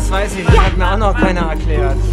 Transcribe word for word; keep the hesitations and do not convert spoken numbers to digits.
Das weiß ich, das hat mir auch noch keiner erklärt.